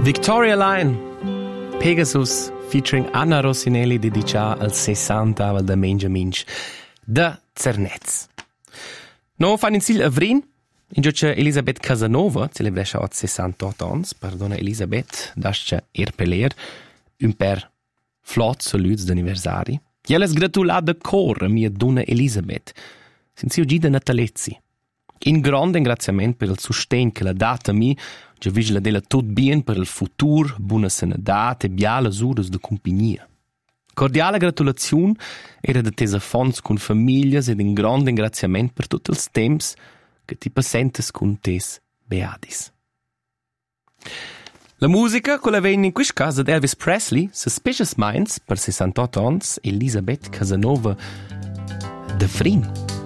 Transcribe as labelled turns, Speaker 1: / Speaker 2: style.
Speaker 1: Victoria Line, Pegasus, featuring Anna Rossinelli, dedica al 60 avel da Menja Minch, da Zernez. No fan in sil avrin, in gioce Elisabeth Casanova, celebresce od 68 ans, perdona Elisabeth, dasce erpeler, un per flot saluts d'anniversari. Jeles gratula de cor a mia donna Elisabeth, senza ugida natalezzi. In grande ringraziamento per il sostegno che l'ha dato a me, già vigila della tot bien per il futuro, buona sanità e biale ore di compagnia. Cordiale gratulazione era da tesa fonds con famiglie ed in grande ringraziamento per tutti i tempi che ti passentes con tes beadis. La musica, quella venne in questo caso di Elvis Presley, Suspicious Minds, per 68 anni, Elisabeth Casanova, de Frin.